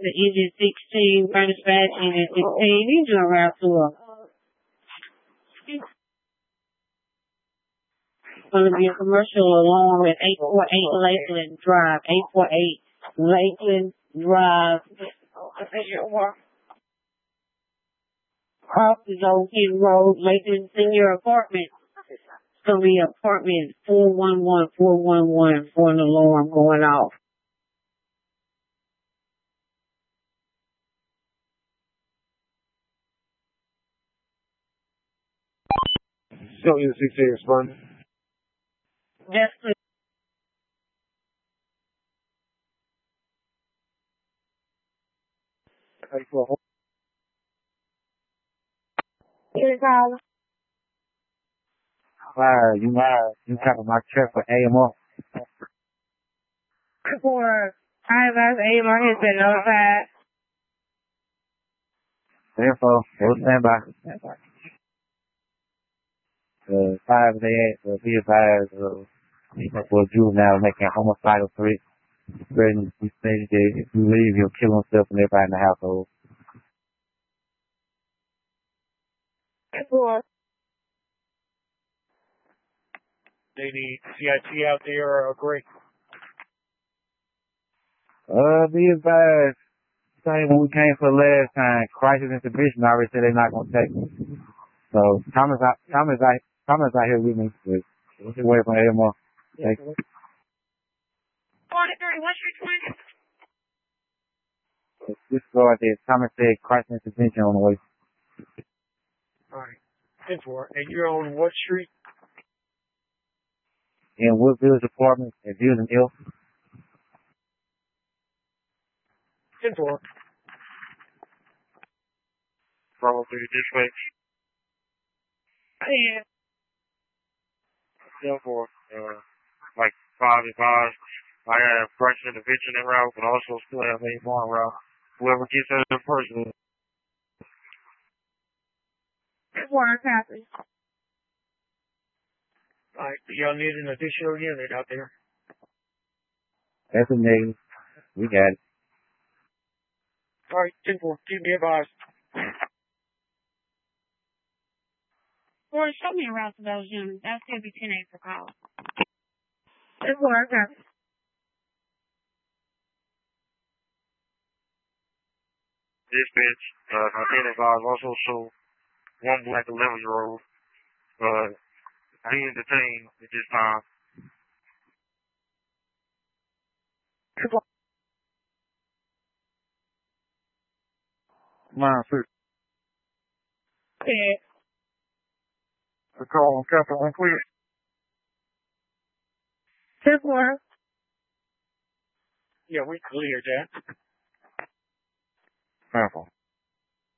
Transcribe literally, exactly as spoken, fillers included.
the engine sixteen, furnace back, engine sixteen. These are around to a, going to be a commercial along with eight four eight Lakeland Drive, eight four eight Lakeland Drive. Off the Old King Road, Lakeland Senior Apartment. It's going to be apartment four one one four one one for an alarm going off. Still in sixteen responding. That's good. eight four. Here's how. Fire, you live. You cover my check for A M R. For I have A M R has been notified. Therefore, hold stand by. Uh, five day eight, uh, be advised, uh, for a juvenile making homicidal threat. Threatening to say that if you leave, he'll kill himself and everybody in the household. For They need C I T out there or agree. Uh, be advised. Same when we came for the last time. Crisis intervention already said they're not going to take me. So, Thomas, out, Thomas, out, Thomas out here with me. Just wait for A M R. Thank you. Just go out there. Thomas said crisis intervention on the way. Alright. ten four. And you're on what street? In Wood Village Apartments at Views and Ill. ten four. Bravo three dispatch. yeah. ten four. Uh, like five advised. I have crisis intervention en route, but also still have a more route. Whoever gets that in person. What happened? Alright, y'all need an additional unit out there. That's a negative. We got it. Alright, ten four. Keep me advised. Or show me around to those units. That's going to be ten eight for call. That's what I got. Dispatch, uh, I did advise also so one black eleven year old, uh, he is detained at this time. Nine six. Yeah. The call on Capitol unclear. ten four. Yeah, we cleared that. Careful.